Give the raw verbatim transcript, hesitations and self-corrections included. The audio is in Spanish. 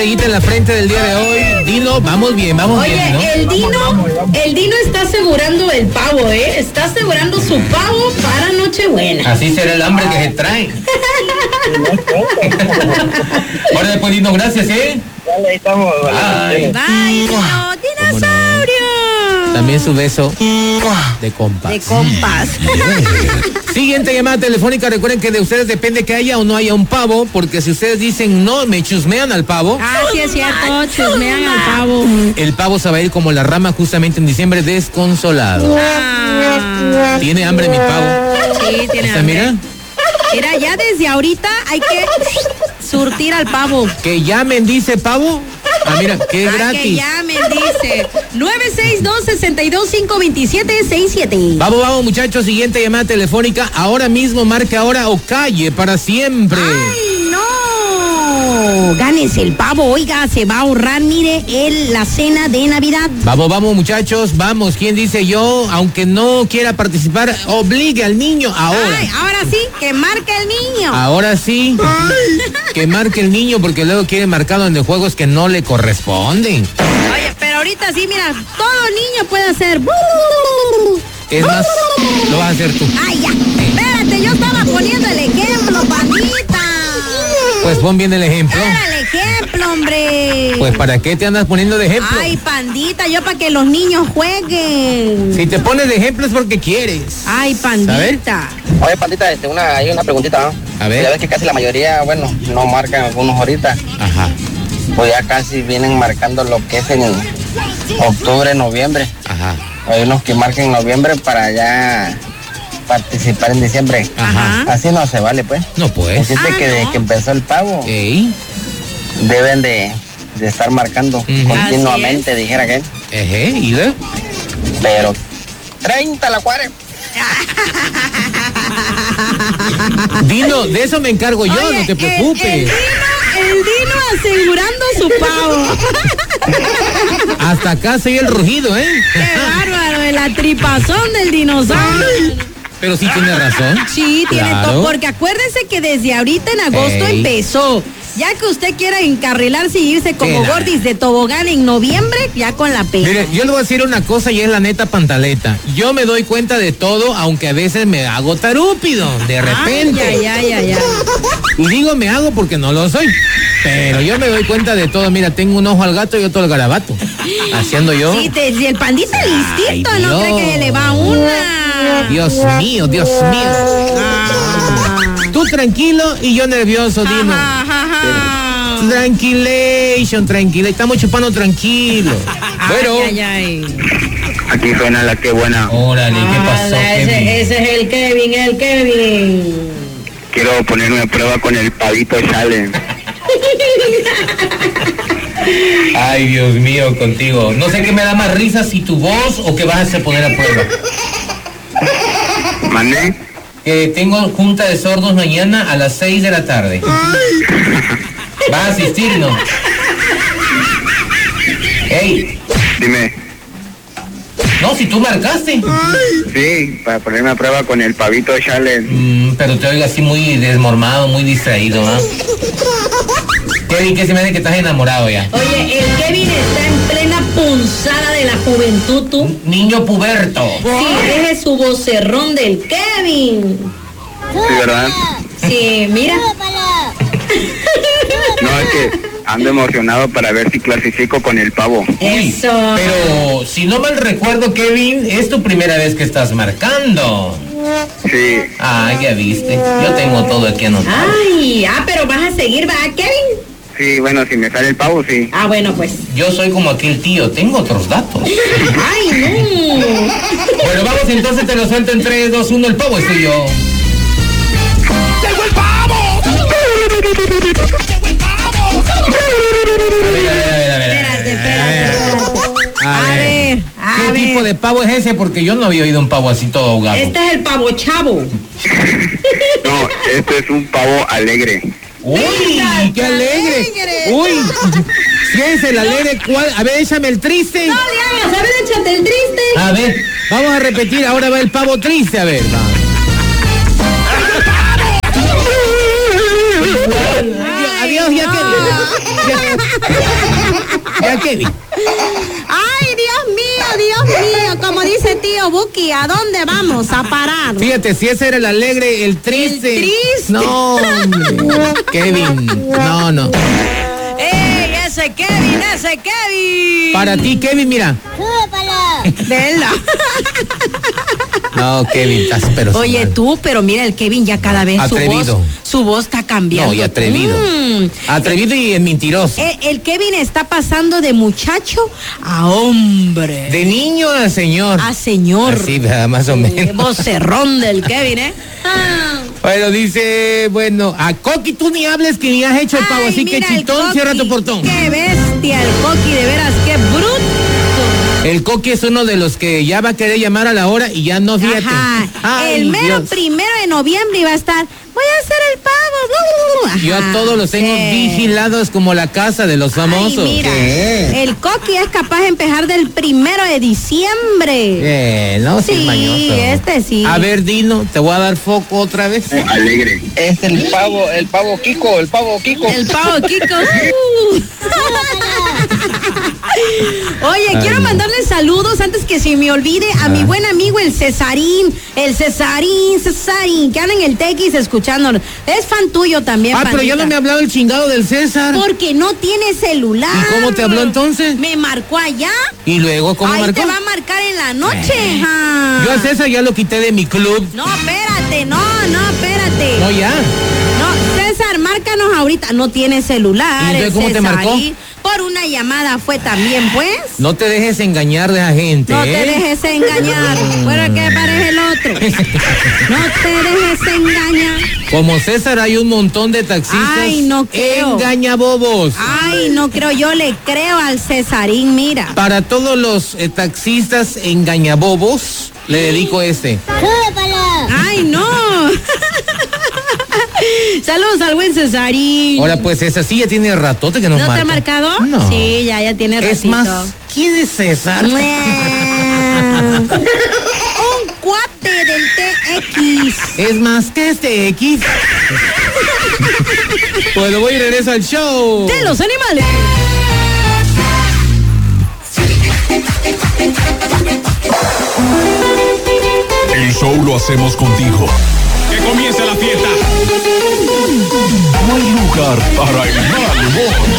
estrellita en la frente del día de hoy. Dino, vamos bien, vamos Oye, bien, ¿no? el Dino, el Dino está asegurando el pavo, ¿eh? Está asegurando su pavo para Nochebuena. Así será el hambre que se trae. Ahora después, Dino, gracias, ¿eh? Dale, ahí estamos. Ay. Bye, Dino, dinosaurio. También su beso de compas. De compas. Siguiente llamada telefónica. Recuerden que de ustedes depende que haya o no haya un pavo, porque si ustedes dicen no, me chusmean al pavo. Ah, sí es cierto, chusmean al pavo. El pavo se va a ir como la rama justamente en diciembre, desconsolado. Ah. ¿Tiene hambre mi pavo? Sí, tiene ¿Está, hambre. mira? Mira, ya desde ahorita hay que surtir al pavo. Que llamen, dice pavo. Ah, mira, que es Ay, gratis. que llamen, dice. nueve seis dos, seis dos cinco, dos siete seis siete. Vamos, vamos, muchachos. Siguiente llamada telefónica. Ahora mismo, marque ahora o calle para siempre. ¡Ay, no! Gánese el pavo, oiga, se va a ahorrar, mire, el, la cena de Navidad. Vamos, vamos, muchachos. Vamos. ¿Quién dice yo? Aunque no quiera participar, obligue al niño ahora. Ay, ahora sí, que marque el niño. Ahora sí, que marque el niño porque luego quiere marcarlo en juegos que no le corresponden. Oye, pero ahorita sí, mira, todo niño puede hacer. Es más, lo vas a hacer tú. Ay, ya. Espérate, yo estaba poniendo el ejemplo, pandita. Pues pon bien el ejemplo. Era el ejemplo, hombre. Pues ¿para qué te andas poniendo de ejemplo? Ay, pandita, yo para que los niños jueguen. Si te pones de ejemplo es porque quieres. Ay, pandita. Oye, Pandita, este, una, hay una preguntita, ¿no? A ver. Ya ves que casi la mayoría, bueno, no marcan algunos ahorita. Ajá. Pues ya casi vienen marcando lo que es en octubre, noviembre. Ajá. Hay unos que marcan en noviembre para ya participar en diciembre. Ajá. Así no se vale, pues. No pues. Decirte Ah, que no. desde que empezó el pavo, Ey. deben de, de estar marcando Ujú. continuamente, dijera que. Ejé, ¿y luego? Pero treinta la cuare. Dino, de eso me encargo yo, Oye, no te el- preocupes. El, Dino, el Dino asegurando su pavo. Hasta acá soy el rugido, ¿eh? Qué bárbaro, el atripazón del dinosaurio. Pero sí tiene razón. Sí, tiene Claro. todo, porque acuérdense que desde ahorita en agosto Ey. empezó. Ya que usted quiera encarrilarse y irse como Qué la- gordis de tobogán en noviembre, ya con la pena. Mire, yo le voy a decir una cosa y es la neta pantaleta. Yo me doy cuenta de todo, aunque a veces me hago tarúpido, de repente. Ay, ay, ay, ay, ay. Y digo me hago porque no lo soy. Pero yo me doy cuenta de todo. Mira, tengo un ojo al gato y otro al garabato. Haciendo yo. Sí, te- si el pandita listito, Ay, no cree que Dios. se le va una. Dios mío, Dios mío. Ah. Tú tranquilo y yo nervioso, Dino. Ajá, ajá, ajá. Tranquilation, tranquila. Estamos chupando tranquilo. Bueno. Ay, ay, ay. Aquí suena la que buena. Órale, ¿qué pasó, Ah, ese, Kevin? ese es el Kevin, el Kevin. Quiero ponerme a prueba con el pavito Challenge. Ay, Dios mío, contigo. No sé qué me da más risa, si tu voz o que vas a hacer poner a prueba. ¿Mandé? Que tengo junta de sordos mañana a las seis de la tarde. ¿Vas a asistir, no? Ey, Dime. no, si tú marcaste. Sí, para ponerme a prueba con el pavito Challenge. Mm, pero te oigo así muy desmormado, muy distraído, ¿ah? Kevin, ¿qué se me hace que estás enamorado ya? Oye, el Kevin está en plena punzada de la juventud, tú. Niño puberto. Sí, deje su vocerrón del Kevin. Sí, ¿verdad? Sí, mira. No, es que ando emocionado para ver si clasifico con el pavo. Eso. Pero si no mal recuerdo, Kevin, es tu primera vez que estás marcando. Sí, Ah, ya viste. Yo tengo todo aquí anotado. Ay, ah, pero vas a seguir, ¿va, Kevin? sí, bueno, si me sale el pavo, sí. Ah, bueno, pues. Yo soy como aquel tío, tengo otros datos. Ay, no. Bueno, vamos entonces, te lo suelto en tres, dos, uno, el pavo es tuyo. ¡Llegó el pavo! ¡Llegó el pavo! A ver, a ver, a ver, a ver. Espérate, espérate, espérate. A A ver, ver, a ¿qué ver. tipo de pavo es ese? Porque yo no había oído un pavo así todo ahogado. Este es el pavo chavo. No, este es un pavo alegre. ¡Uy, Venga, qué alegre! alegre. ¡Uy! ¿Qué es el alegre? ¿Cuál? A ver, échame el triste. No le hagas, a ver, échate el triste. A ver, vamos a repetir, ahora va el pavo triste, a ver. va. Adiós, ya que... ya- Vaya, Kevin. Ay, Dios mío, Dios mío, como dice tío Buki, ¿a dónde vamos a parar? Fíjate, si ese era el alegre, el triste. El triste. No, hombre. Kevin, no, no. ¡Ey, ese Kevin, ese Kevin! Para ti, Kevin, mira. Vela. No, Kevin, estás pero Oye, mal. tú, pero mira, el Kevin ya cada vez su Atrevido. voz, su voz está cambiando. No, y atrevido. Mm. Atrevido y mentiroso. Eh, el Kevin está pasando de muchacho a hombre. De niño a señor. A señor. Así, ¿verdad? Más o Eh, menos. vocerrón del Kevin, ¿eh? Ah. Bueno, dice, bueno, a Coqui tú ni hables que ni has hecho el pavo, Ay, así que mira el chitón, cierra tu Coqui, portón. Qué bestia el Coqui, de veras, qué bruto. El Coqui es uno de los que ya va a querer llamar a la hora y ya no, fíjate. Ajá. Ay, el mero Dios. primero de noviembre iba a estar, voy a hacer el pavo. Ajá. Yo a todos los tengo Sí. vigilados como la casa de los famosos. Ay, mira, ¿Qué? el Coqui es capaz de empezar del primero de diciembre. Eh, no, sí, Sí, mañoso. este sí. A ver, Dino, te voy a dar foco otra vez. Alegre. Es el pavo, el pavo Kiko, el pavo Kiko. El pavo Kiko. Uh. Oye, Ay, quiero no. mandarle saludos antes que se me olvide a Ah. mi buen amigo el Cesarín, el Cesarín, Cesarín, que anda en el Tequis escuchándonos. Es fan tuyo también, Ah, pero ya pandita. no me ha hablado el chingado del César. Porque no tiene celular. ¿Y cómo te habló entonces? Me marcó allá. Y luego, ¿cómo Ahí marcó? te va a marcar en la noche. Eh. ja. Yo a César ya lo quité de mi club. No, espérate, no, no, espérate. No, ya. No, César, márcanos ahorita. No tiene celular. ¿Y entonces el cómo te marcó? Cesarín. Por una llamada fue también, pues. No te dejes engañar de la gente, No ¿eh? te dejes engañar. Fuera que parece el otro. No te dejes engañar. Como César hay un montón de taxistas. Ay, no creo. Engañabobos. Ay, no creo, yo le creo al Cesarín, mira. Para todos los eh, taxistas engañabobos, le dedico este. Ay, no. Saludos al buen Cesarín. Ahora, pues esa sí ya tiene ratote que nos ¿No te marca. ha marcado? No. Sí, ya, ya tiene ratito. Es más, ¿quién es César? Un cuate del T X. Es más que este X. Bueno, voy y regreso al show. De los animales. El show lo hacemos contigo. Que comience la fiesta. No hay lugar para el mal humor.